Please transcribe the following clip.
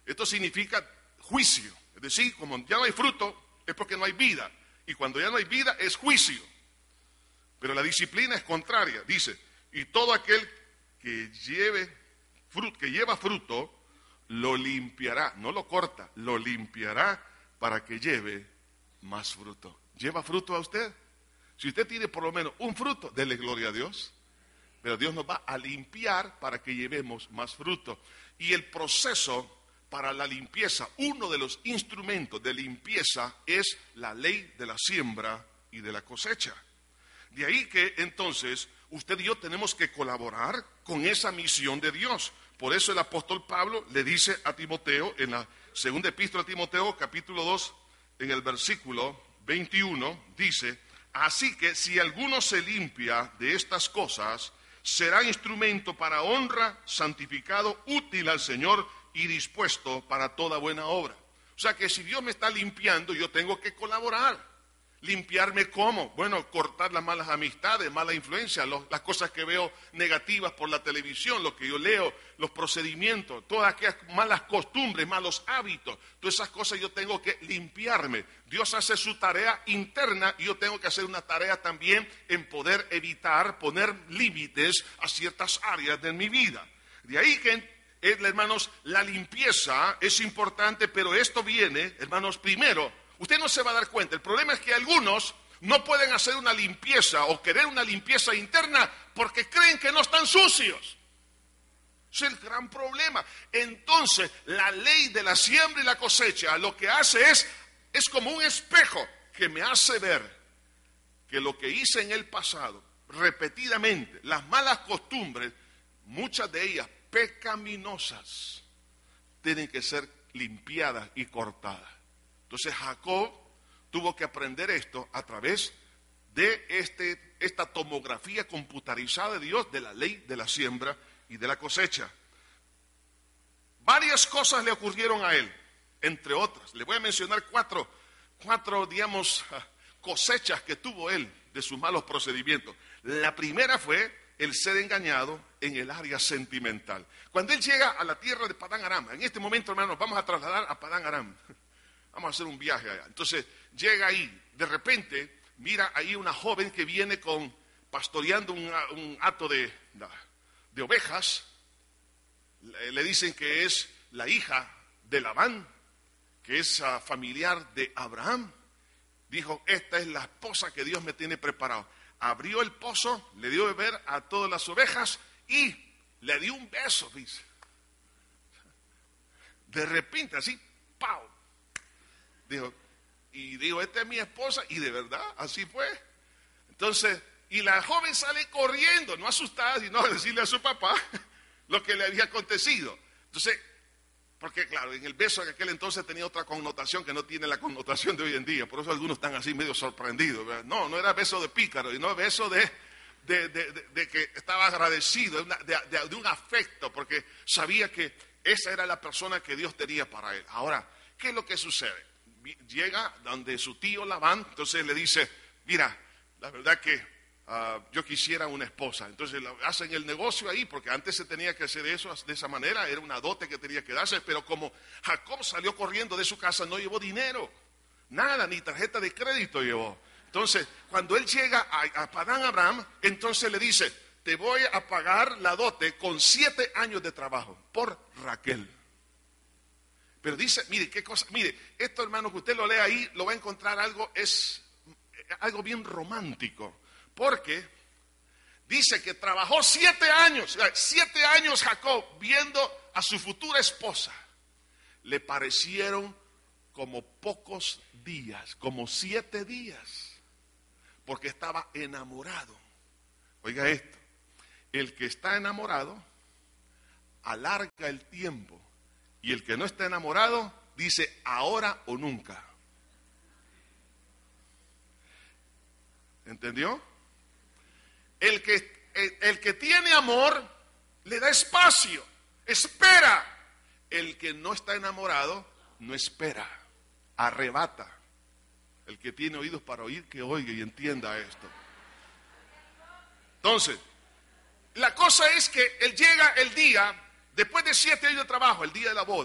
Esto significa juicio. Es decir, como ya no hay fruto, es porque no hay vida. Y cuando ya no hay vida, es juicio. Pero la disciplina es contraria. Dice, y todo aquel que lleva fruto, lo limpiará. No lo corta, lo limpiará para que lleve más fruto. ¿Lleva fruto a usted? Si usted tiene por lo menos un fruto, dele gloria a Dios. Pero Dios nos va a limpiar para que llevemos más fruto. Y el proceso para la limpieza, uno de los instrumentos de limpieza es la ley de la siembra y de la cosecha. De ahí que entonces usted y yo tenemos que colaborar con esa misión de Dios. Por eso el apóstol Pablo le dice a Timoteo en la segunda epístola a Timoteo, capítulo 2, en el versículo 21, dice: así que si alguno se limpia de estas cosas, será instrumento para honra, santificado, útil al Señor y dispuesto para toda buena obra. O sea que si Dios me está limpiando, yo tengo que colaborar. ¿Limpiarme cómo? Bueno, cortar las malas amistades, mala influencia, las cosas que veo negativas por la televisión, lo que yo leo, los procedimientos, todas aquellas malas costumbres, malos hábitos, todas esas cosas yo tengo que limpiarme. Dios hace su tarea interna y yo tengo que hacer una tarea también en poder evitar, poner límites a ciertas áreas de mi vida. De ahí que, hermanos, la limpieza es importante, pero esto viene, hermanos, primero. Usted no se va a dar cuenta. El problema es que algunos no pueden hacer una limpieza o querer una limpieza interna porque creen que no están sucios. Ese es el gran problema. Entonces, la ley de la siembra y la cosecha lo que hace es como un espejo que me hace ver que lo que hice en el pasado, repetidamente, las malas costumbres, muchas de ellas pecaminosas, tienen que ser limpiadas y cortadas. Entonces Jacob tuvo que aprender esto a través de esta tomografía computarizada de Dios, de la ley de la siembra y de la cosecha. Varias cosas le ocurrieron a él, entre otras. Le voy a mencionar cuatro, digamos, cosechas que tuvo él de sus malos procedimientos. La primera fue el ser engañado en el área sentimental. Cuando él llega a la tierra de Padán Aram, en este momento, hermanos, vamos a trasladar a Padán Aram. Vamos a hacer un viaje allá. Entonces, llega ahí, de repente, mira ahí una joven que viene pastoreando un hato de ovejas. Le dicen que es la hija de Labán, que es familiar de Abraham. Dijo, esta es la esposa que Dios me tiene preparado. Abrió el pozo, le dio de beber a todas las ovejas y le dio un beso, dice. De repente, así, ¡pau! Dijo, esta es mi esposa, y de verdad, así fue. Entonces, y la joven sale corriendo, no asustada, sino a decirle a su papá lo que le había acontecido. Entonces, porque claro, en el beso de aquel entonces tenía otra connotación que no tiene la connotación de hoy en día, por eso algunos están así medio sorprendidos, ¿verdad? No era beso de pícaro, sino beso de que estaba agradecido, de un afecto, porque sabía que esa era la persona que Dios tenía para él. Ahora, ¿qué es lo que sucede? Llega donde su tío Labán, entonces le dice, mira, la verdad que yo quisiera una esposa. Entonces hacen el negocio ahí, porque antes se tenía que hacer eso de esa manera, era una dote que tenía que darse, pero como Jacob salió corriendo de su casa, no llevó dinero, nada, ni tarjeta de crédito llevó. Entonces, cuando él llega a Padán Aram, entonces le dice, te voy a pagar la dote con 7 años de trabajo por Raquel. Pero dice, mire, qué cosa, mire, esto hermano que usted lo lea ahí, lo va a encontrar algo bien romántico, porque dice que trabajó 7 años, 7 años Jacob viendo a su futura esposa, le parecieron como pocos días, como 7 días, porque estaba enamorado. Oiga esto, el que está enamorado alarga el tiempo. Y el que no está enamorado dice ahora o nunca. ¿Entendió? El que tiene amor le da espacio, espera. El que no está enamorado no espera, arrebata. El que tiene oídos para oír, que oiga y entienda esto. Entonces, la cosa es que él llega el día, después de 7 años de trabajo, el día de la boda.